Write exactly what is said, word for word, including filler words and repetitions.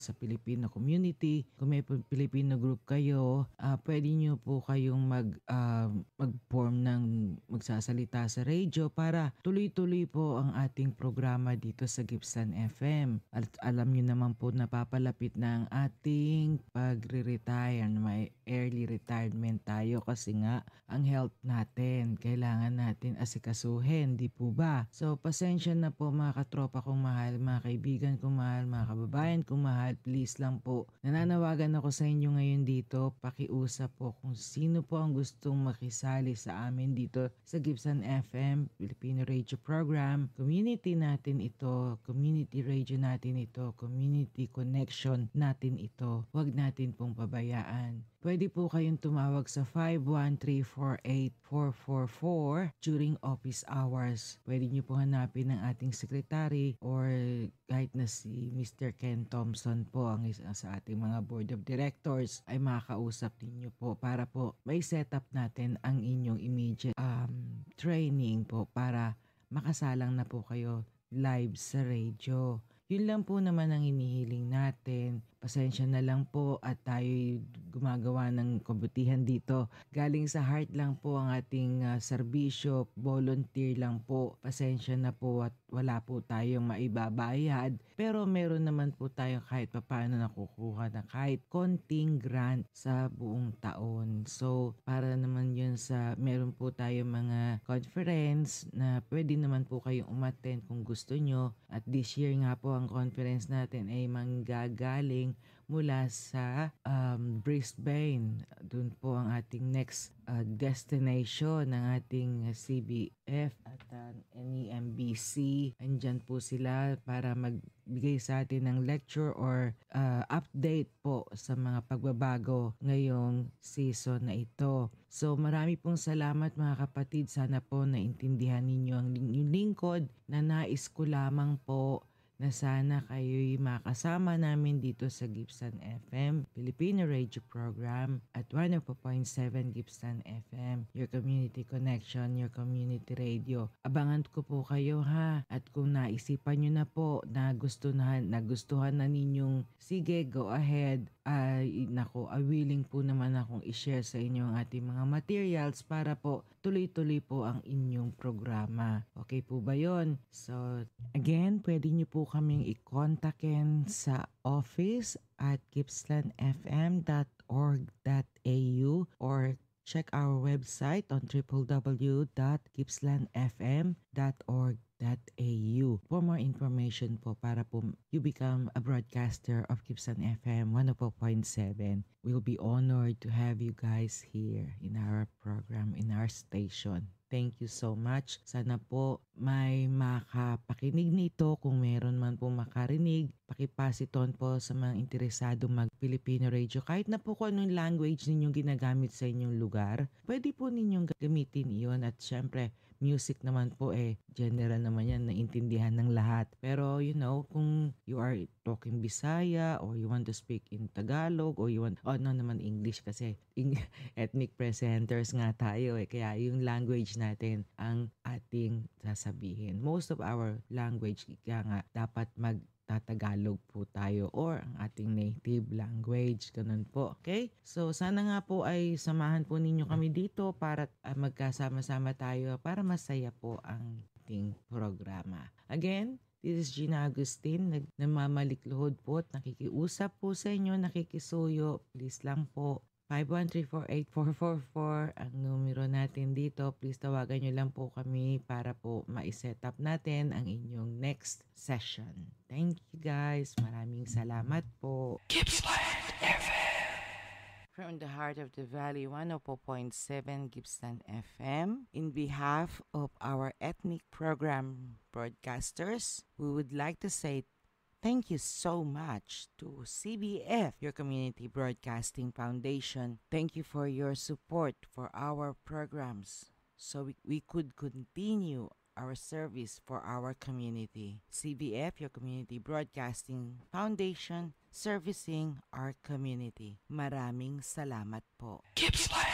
sa Filipino community. Kung may Filipino group kayo, uh, pwede nyo po kayong mag, uh, mag-form ng magsasalita sa radio para tuloy-tuloy po ang ating programa dito sa Gibson F M. At alam nyo naman po napapalapit na ang ating pagre-retire. May early retirement tayo kasi nga ang health natin, kailangan natin asikasuhin, di po ba? So pasensya na po mga katropa kong mahal, mga kaibigan kong mahal, mga kababayan kong mahal, please lang po. Nananawagan ako sa inyo ngayon dito, pakiusap po kung sino po ang gustong makisali sa amin dito sa Gibson F M, Filipino Radio Program. Community natin ito, community radio natin ito, community connection natin ito. Huwag natin pong pabayaan. Pwede po kayong tumawag sa five one three four eight four four four during office hours. Pwede nyo po hanapin ang ating secretary or kahit na si Mister Ken Thompson po ang isa sa ating mga board of directors ay makakausap ninyo po para po may setup natin ang inyong immediate um, training po para makasalang na po kayo live sa radio. Yun lang po naman ang inihiling natin. Pasensya na lang po at tayo gumagawa ng kabutihan dito. Galing sa heart lang po ang ating uh, serbisyo, volunteer lang po. Pasensya na po at wala po tayong maibabayad. Pero meron naman po tayo kahit paano nakukuha na kahit konting grant sa buong taon. So para naman yun sa meron po tayo mga conference na pwede naman po kayong umattend kung gusto nyo. At this year nga po ang conference natin ay manggagaling mula sa um, Brisbane. Doon po ang ating next uh, destination ng ating C B F at uh, N E M B C. Andyan po sila para magbigay sa atin ng lecture or uh, update po sa mga pagbabago ngayong season na ito. So marami pong salamat mga kapatid. Sana po naintindihan ninyo ang inyong lingkod na nais ko lamang po na sana kayo'y makasama namin dito sa Gibson F M, Filipino Radio Program at one oh four point seven Gibson F M, your community connection, your community radio. Abangan ko po kayo ha, at kung naisipan nyo na po na gustuhan, nagustuhan na ninyong sige, go ahead. Ay, uh, nako, uh, willing po naman akong i-share sa inyo ang ating mga materials para po tuloy-tuloy po ang inyong programa. Okay po ba yon? So, again, pwede nyo po kaming i-contactin sa office at gippsland f m dot org dot a u or check our website on w w w dot gippsland f m dot org dot a u for more information po para po you become a broadcaster of Gibson F M one oh four point seven. We'll be honored to have you guys here in our program, in our station. Thank you so much. Sana po may makapakinig nito. Kung meron man po makarinig, pakipass it on po sa mga interesado mag-Filipino radio. Kahit na po kung anong language ninyong ginagamit sa inyong lugar, pwede po ninyong gamitin iyon. At syempre, music naman po eh, general naman yan, naintindihan ng lahat. Pero you know, kung you are talking Bisaya or you want to speak in Tagalog or you want, oh no naman English kasi ethnic presenters nga tayo eh. Kaya yung language natin ang ating sasabihin. Most of our language kaya nga dapat mag Tagalog po tayo or ang ating native language. Ganun po. Okay? So, sana nga po ay samahan po ninyo kami dito para uh, magkasama-sama tayo para masaya po ang ating programa. Again, this is Gina Agustin, nag namamalikluhod po at nakikiusap po sa inyo, nakikisuyo. Please lang po, five one three four eight four four four ang numero natin dito. Please tawagan nyo lang po kami para po ma-set up natin ang inyong next session. Thank you guys. Maraming salamat po. Gippsland F M. From the heart of the valley, one oh four point seven Gippsland F M. In behalf of our ethnic program broadcasters, we would like to say thank you so much to C B F, your Community Broadcasting Foundation. Thank you for your support for our programs so we, we could continue our service for our community. C B F, your Community Broadcasting Foundation, servicing our community. Maraming salamat po. Gippsland.